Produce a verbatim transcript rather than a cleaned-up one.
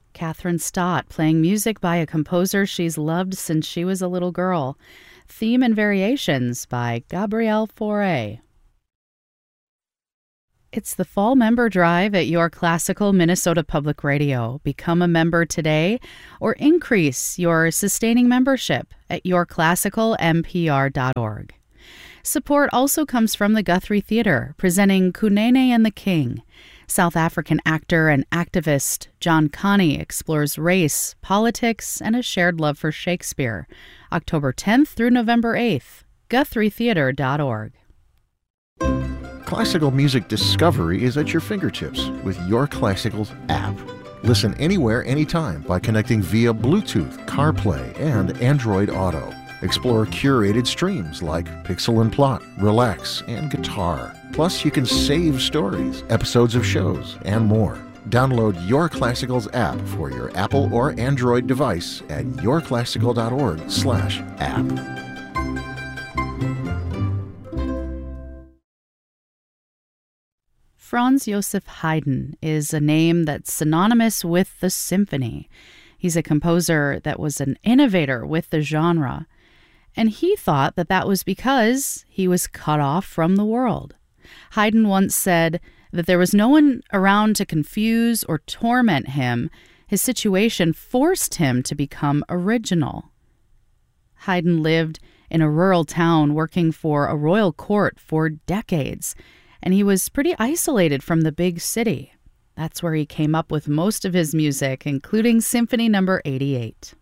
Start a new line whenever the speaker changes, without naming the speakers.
Catherine Stott playing music by a composer she's loved since she was a little girl. Theme and Variations by Gabrielle Fauré. It's the Fall Member Drive at Your Classical Minnesota Public Radio. Become a member today or increase your sustaining membership at your classical m p r dot org. Support also comes from the Guthrie Theatre, presenting Kunene and the King. South African actor and activist John Kani explores race, politics, and a shared love for Shakespeare. October tenth through November eighth. guthrie theatre dot org.
Classical music discovery is at your fingertips with Your Classicals app. Listen anywhere, anytime by connecting via Bluetooth, CarPlay, and Android Auto. Explore curated streams like Pixel and Plot, Relax, and Guitar. Plus, you can save stories, episodes of shows, and more. Download Your Classicals app for your Apple or Android device at your classical dot org slash app.
Franz Joseph Haydn is a name that's synonymous with the symphony. He's a composer that was an innovator with the genre, and he thought that that was because he was cut off from the world. Haydn once said that there was no one around to confuse or torment him. His situation forced him to become original. Haydn lived in a rural town working for a royal court for decades, and he was pretty isolated from the big city. That's where he came up with most of his music, including Symphony Number eighty-eight.